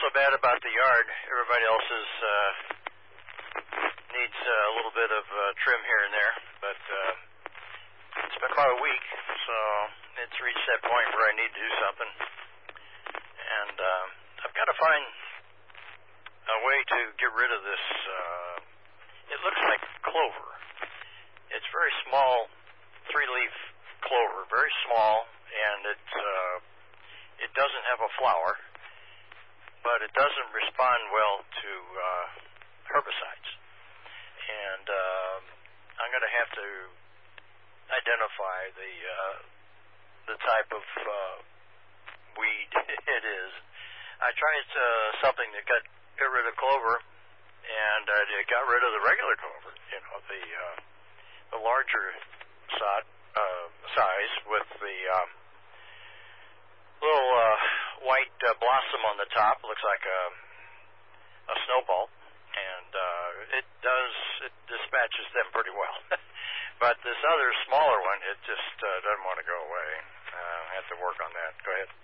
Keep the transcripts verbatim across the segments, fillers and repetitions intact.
so bad about the yard. Everybody else is, uh, needs uh, a little bit of uh, trim here and there, but uh, it's been about a week, so it's reached that point where I need to do something. And uh, I've got to find a way to get rid of this. Uh, it looks like clover. It's very small, three-leaf clover, very small, and it's uh, it doesn't have a flower, but it doesn't respond well to uh, herbicides. And uh, I'm going to have to identify the uh, the type of uh, weed it is. I tried uh, something that got, got rid of clover, and uh, it got rid of the regular clover, you know, the uh, the larger sod, uh, size with the um, little uh, white uh, blossom on the top. Looks like a, a snowball, and uh, it does, it dispatches them pretty well. But this other smaller one, it just uh, doesn't want to go away. Uh, I have to work on that. Go ahead.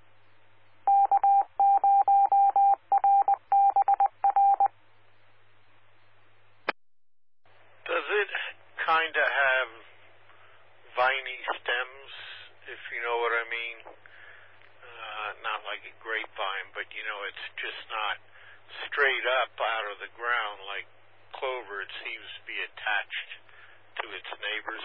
Does it kind of have viney stems, if you know what I mean? Uh, not like a grapevine, but you know, it's just not straight up out of the ground like clover. It seems to be attached to its neighbors.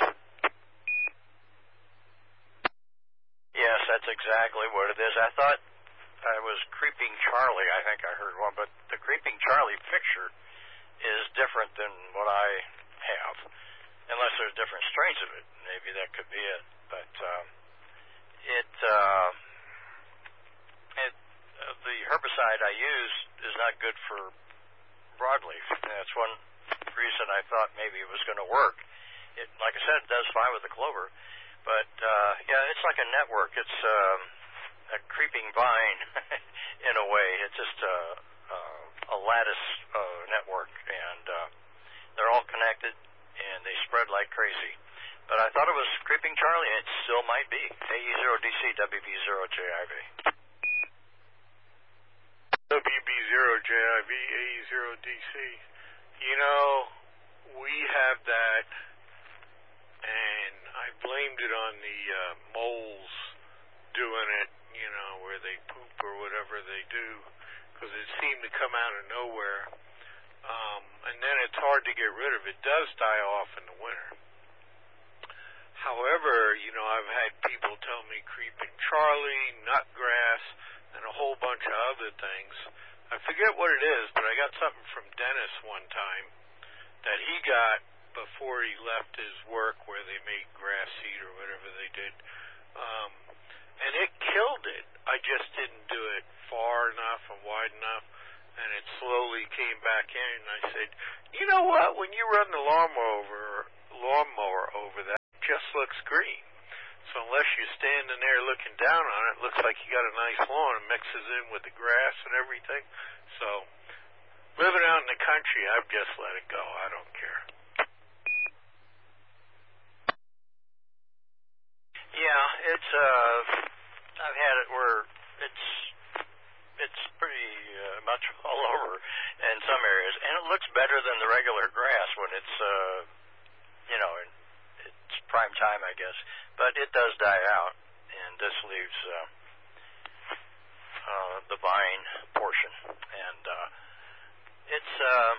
Yes, that's exactly what it is. I thought I was Creeping Charlie. I think I heard one, but the Creeping Charlie picture is different than what I have, unless there's different strains of it. Maybe that could be it. But um, it, uh, it uh, the herbicide I use is not good for broadleaf. And that's one reason I thought maybe it was going to work. It, like I said, it does fine with the clover, but uh, yeah, it's like a network. It's um, a creeping vine in a way. It's just a, a, a lattice uh, network, and uh, they're all connected, and they spread like crazy. But I thought it was Creeping Charlie, and it still might be. A E zero D C, W B zero J I V. W B zero J I V, A E zero D C. You know, we have that, and I blamed it on the uh, moles doing it, you know, where they poop or whatever they do, because it seemed to come out of nowhere. Um, and then it's hard to get rid of. It does die off in the winter. However, you know, I've had people tell me Creeping Charlie, nutgrass, and a whole bunch of other things. I forget what it is, but I got something from Dennis one time that he got before he left his work where they made grass seed or whatever they did. Um, and it killed it. I just didn't do it far enough and wide enough, and it slowly came back in. And I said, you know what? When you run the lawnmower over, lawnmower over that, it just looks green. So unless you're standing there looking down on it, it looks like you got a nice lawn and mixes in with the grass and everything. So living out in the country, I've just let it go. I don't care. Yeah, it's uh, I've had it where it's it's pretty uh, much all over in some areas, and it looks better than the regular grass when it's uh, you know, it's prime time, I guess. But it does die out, and this leaves uh, uh, the vine portion, and uh, it's uh,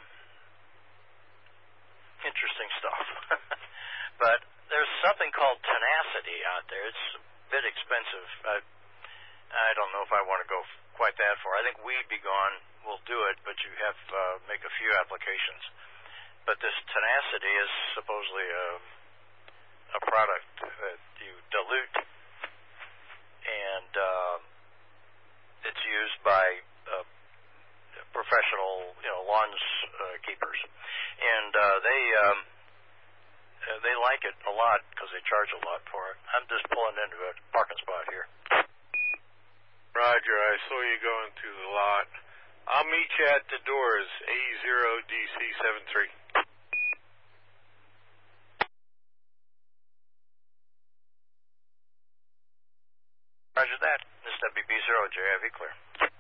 interesting stuff. But there's something called tenacity out there. It's a bit expensive. I, I don't know if I want to go quite that far. I think Weed Be Gone will do it, but you have to uh, make a few applications. But this tenacity is supposedly a, a product that you dilute, and uh, it's used by uh, professional, you know, lawns uh, keepers, and uh, they um, uh, they like it a lot because they charge a lot for it. I'm just pulling into a parking spot here. Roger, I saw you going through the lot. I'll meet you at the doors, A zero D C seven three. Roger that. This is W B zero J I V clear.